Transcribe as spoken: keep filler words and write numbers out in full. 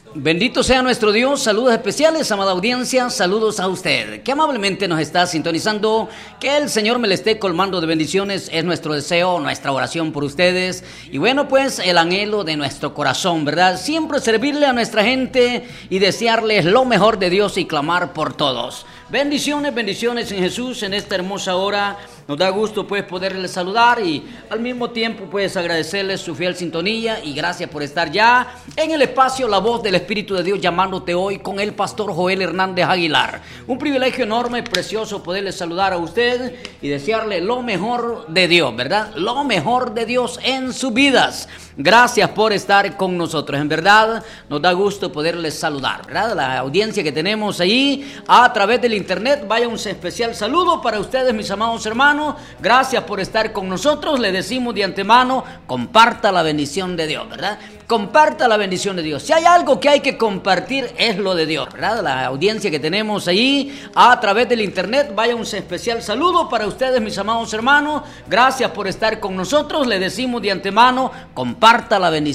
Bendito sea nuestro Dios, saludos especiales, amada audiencia, saludos a usted, que amablemente nos está sintonizando, que el Señor me le esté colmando de bendiciones, es nuestro deseo, nuestra oración por ustedes, y bueno pues el anhelo de nuestro corazón, ¿verdad? Siempre servirle a nuestra gente y desearles lo mejor de Dios y clamar por todos. Bendiciones, bendiciones en Jesús en esta hermosa hora. Nos da gusto pues poderles saludar y al mismo tiempo pues agradecerles su fiel sintonía y gracias por estar ya en el espacio La Voz del Espíritu de Dios, llamándote hoy con el pastor Joel Hernández Aguilar. Un privilegio enorme, precioso poderles saludar a usted y desearle lo mejor de Dios, ¿verdad? Lo mejor de Dios en sus vidas. Gracias por estar con nosotros. En verdad nos da gusto poderles saludar, ¿verdad? La audiencia que tenemos ahí a través del internet, vaya un especial saludo para ustedes, mis amados hermanos. Gracias por estar con nosotros. Le decimos de antemano, comparta la bendición de Dios, ¿verdad? Comparta la bendición de Dios. Si hay algo que hay que compartir es lo de Dios, ¿verdad? La audiencia que tenemos ahí a través del internet, vaya un especial saludo para ustedes, mis amados hermanos. Gracias por estar con nosotros. Le decimos de antemano, comparta la bendición.